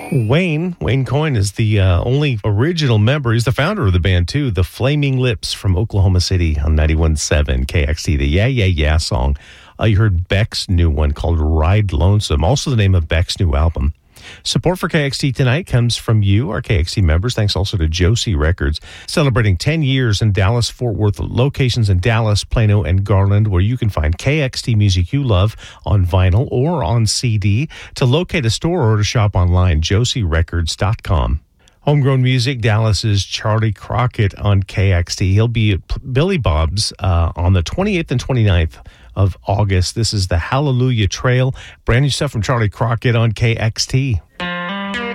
Wayne Coyne is the only original member. He's the founder of the band, too. The Flaming Lips from Oklahoma City on 91.7 KXT, the Yeah, Yeah, Yeah song. You heard Beck's new one called Ride Lonesome, also the name of Beck's new album. Support for KXT tonight comes from you, our KXT members. Thanks also to Josie Records, celebrating 10 years in Dallas, Fort Worth, locations in Dallas, Plano, and Garland, where you can find KXT music you love on vinyl or on CD. To locate a store or to shop online, josierecords.com. Homegrown Music, Dallas's Charlie Crockett on KXT. He'll be at Billy Bob's on the 28th and 29th of August. This is the Hallelujah Trail. Brand new stuff from Charlie Crockett on KXT.